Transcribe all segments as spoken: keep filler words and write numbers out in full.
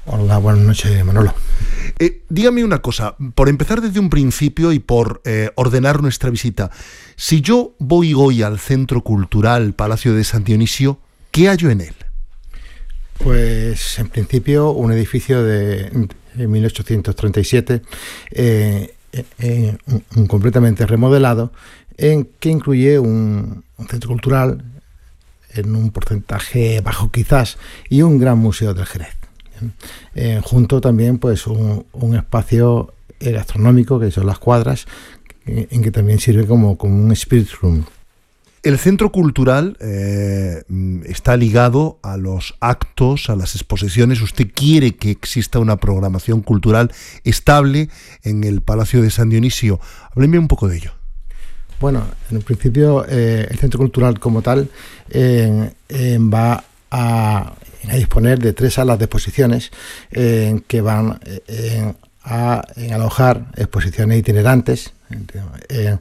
Hola, buenas noches, Manolo. Eh, dígame una cosa, por empezar desde un principio y por eh, ordenar nuestra visita. Si yo voy hoy al Centro Cultural Palacio de San Dionisio, ¿qué hallo en él? Pues en principio un edificio de, de mil ochocientos treinta y siete, eh, eh, un, un completamente remodelado, en que incluye un, un centro cultural en un porcentaje bajo quizás y un gran museo del Jerez. Eh, junto también pues un, un espacio gastronómico que son las cuadras, en, en que también sirve como, como un spirit room. El centro cultural eh, está ligado a los actos, a las exposiciones. Usted quiere que exista una programación cultural estable en el Palacio de San Dionisio. Hábleme un poco de ello. Bueno, en un principio eh, el centro cultural como tal eh, eh, va a, a disponer de tres salas de exposiciones eh, que van eh, a, a alojar exposiciones itinerantes eh,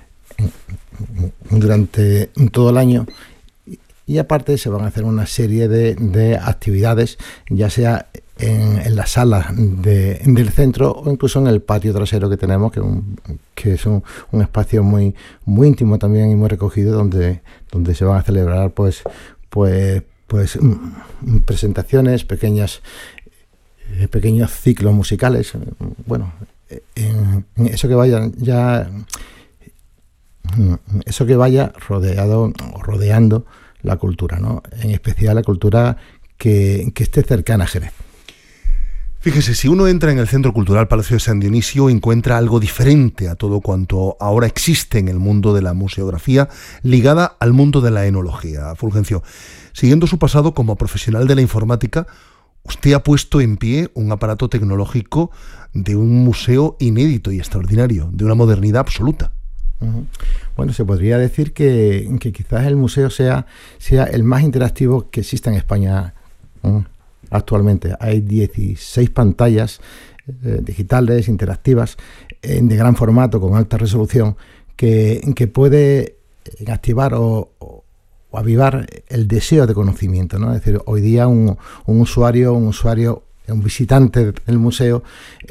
durante todo el año, y aparte se van a hacer una serie de, de actividades, ya sea en, en las salas de, del centro o incluso en el patio trasero que tenemos, que, un, que es un, un espacio muy muy íntimo también y muy recogido, donde, donde se van a celebrar pues pues pues presentaciones, pequeñas eh, pequeños ciclos musicales. Bueno, en, en eso que vaya ya eso que vaya rodeado o rodeando la cultura, ¿no? En especial la cultura que, que esté cercana a Jerez. Fíjese, si uno entra en el Centro Cultural Palacio de San Dionisio, encuentra algo diferente a todo cuanto ahora existe en el mundo de la museografía, ligada al mundo de la enología. Fulgencio, siguiendo su pasado como profesional de la informática, usted ha puesto en pie un aparato tecnológico de un museo inédito y extraordinario, de una modernidad absoluta. Bueno, se podría decir que, que quizás el museo sea, sea el más interactivo que existe en España ¿eh? Actualmente. Hay dieciséis pantallas eh, digitales, interactivas, eh, de gran formato, con alta resolución, que, que puede activar o, o, o avivar el deseo de conocimiento, ¿no? Es decir, hoy día un, un usuario, un usuario, un visitante del museo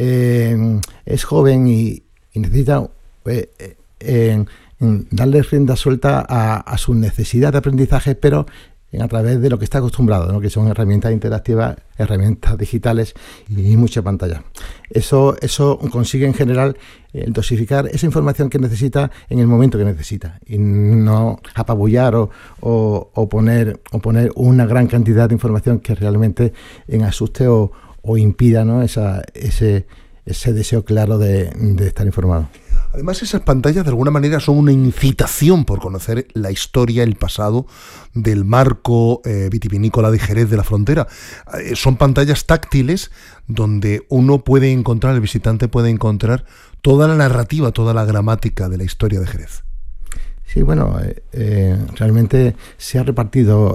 eh, es joven y, y necesita eh, En, en darle rienda suelta a, a su necesidad de aprendizaje, pero en, a través de lo que está acostumbrado, ¿no? Que son herramientas interactivas, herramientas digitales y mucha pantalla. Eso, eso consigue en general eh, dosificar esa información que necesita en el momento que necesita, y no apabullar o, o, o, poner, o poner una gran cantidad de información que realmente en asuste o, o impida, ¿no? Esa, ese, ese deseo claro de, de estar informado. Además, esas pantallas de alguna manera son una incitación por conocer la historia, el pasado del marco eh, vitivinícola de Jerez de la Frontera. Eh, son pantallas táctiles donde uno puede encontrar, el visitante puede encontrar toda la narrativa, toda la gramática de la historia de Jerez. Sí, bueno, eh, eh, realmente se ha repartido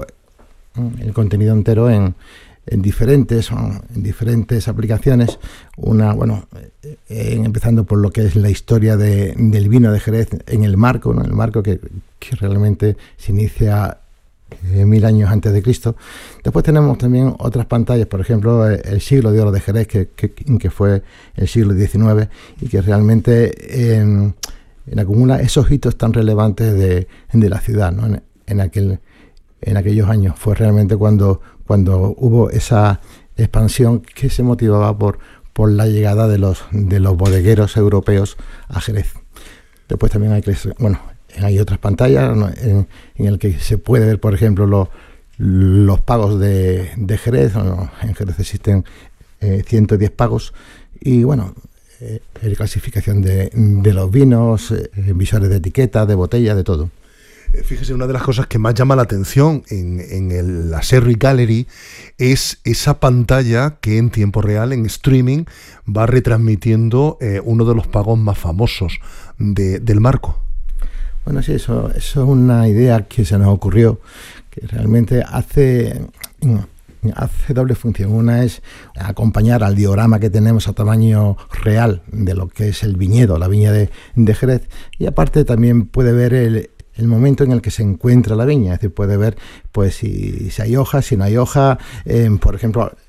el contenido entero en... en diferentes en diferentes aplicaciones. Una, bueno, eh, empezando por lo que es la historia de, del vino de Jerez en el marco, ¿no? El marco que, que realmente se inicia eh, mil años antes de Cristo. Después tenemos también otras pantallas, por ejemplo, el siglo de oro de Jerez, que, que, que fue el siglo diecinueve, y que realmente eh, en acumula esos hitos tan relevantes de, de la ciudad, ¿no? En, en aquel en aquellos años fue realmente cuando cuando hubo esa expansión que se motivaba por, por la llegada de los, de los bodegueros europeos a Jerez. Después también hay, bueno, hay otras pantallas, ¿no? en, en el que se puede ver, por ejemplo, los, los pagos de, de Jerez. ¿No? En Jerez existen eh, ciento diez pagos y, bueno, eh, clasificación de, de los vinos, eh, visores de etiqueta, de botella, de todo. Fíjese, una de las cosas que más llama la atención en, en el, la Serri Gallery es esa pantalla que en tiempo real, en streaming, va retransmitiendo eh, uno de los pagos más famosos de, del marco. Bueno, sí, eso, eso es una idea que se nos ocurrió, que realmente hace... hace doble función. Una es acompañar al diorama que tenemos a tamaño real de lo que es el viñedo, la viña de, de Jerez, y aparte también puede ver el, el momento en el que se encuentra la viña, es decir, puede ver pues si, si hay hoja, si no hay hoja, eh, por ejemplo,